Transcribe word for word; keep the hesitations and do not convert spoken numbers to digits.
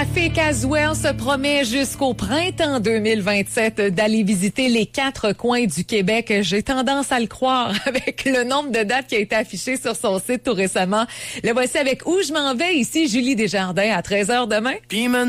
Trafic Aswell se promet jusqu'au printemps deux mille vingt-sept d'aller visiter les quatre coins du Québec. J'ai tendance à le croire avec le nombre de dates qui a été affiché sur son site tout récemment. Le voici avec Où je m'en vais. Ici, Julie Desjardins à treize heures demain.